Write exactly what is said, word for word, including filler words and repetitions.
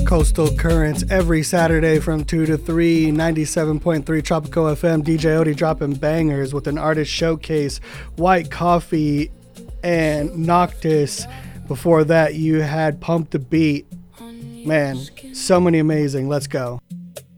Coastal Currents every Saturday from two to three, ninety-seven point three Tropico F M. D J Odie dropping bangers with an artist showcase, White Coffee and Noctis. Before that, you had Pump the Beat. Man, so many amazing. Let's go.